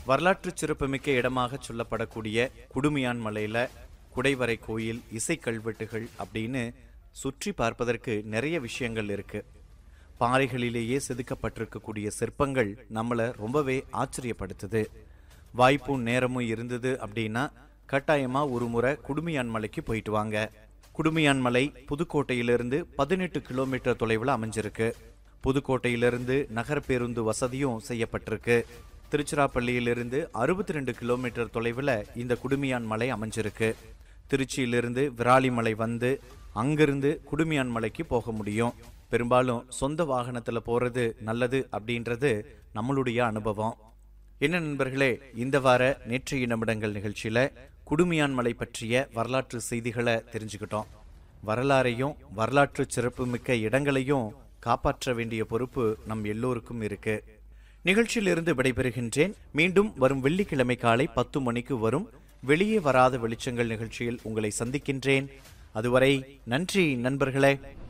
வரலாற்று சிறப்புமிக்க இடமாக சொல்லப்படக்கூடிய குடுமியான் மலையில குடைவரை கோயில், இசை கல்வெட்டுகள் அப்படின்னு சுற்றி பார்ப்பதற்கு நிறைய விஷயங்கள் இருக்கு. பாறைகளிலேயே செதுக்கப்பட்டிருக்கக்கூடிய சிற்பங்கள் நம்மளை ரொம்பவே ஆச்சரியப்படுத்துது. வாய்ப்பும் நேரமும் இருந்தது அப்படின்னா கட்டாயமா ஒரு முறை குடுமியான் மலைக்கு போயிட்டு வாங்க. குடுமியான் மலை புதுக்கோட்டையிலிருந்து 18 கிலோமீட்டர் தொலைவில் அமைஞ்சிருக்கு. புதுக்கோட்டையிலிருந்து நகர பேருந்து வசதியும் செய்யப்பட்டிருக்கு. திருச்சிராப்பள்ளியிலிருந்து 62 கிலோமீட்டர் தொலைவில் இந்த குடுமியான் மலை அமைஞ்சிருக்கு. திருச்சியிலிருந்து விராலிமலை வந்து அங்கிருந்து குடுமியான் மலைக்கு போக முடியும். பெரும்பாலும் சொந்த வாகனத்தில் போறது நல்லது அப்படின்றது நம்மளுடைய அனுபவம். என்ன நண்பர்களே, இந்த வார நேற்றைய நிமிடங்கள் நிகழ்ச்சியில குடுமியான் மலை பற்றிய வரலாற்று செய்திகளை தெரிஞ்சுக்கிட்டோம். வரலாறையும் வரலாற்று சிறப்புமிக்க இடங்களையும் காப்பாற்ற வேண்டிய பொறுப்பு நம் எல்லோருக்கும் இருக்கு. நிகழ்ச்சியிலிருந்து விடைபெறுகின்றேன். மீண்டும் வரும் வெள்ளிக்கிழமை காலை 10 மணிக்கு வரும் வெளியே வராத வெளிச்சங்கள் நிகழ்ச்சியில் உங்களை சந்திக்கின்றேன். அதுவரை நன்றி நண்பர்களே.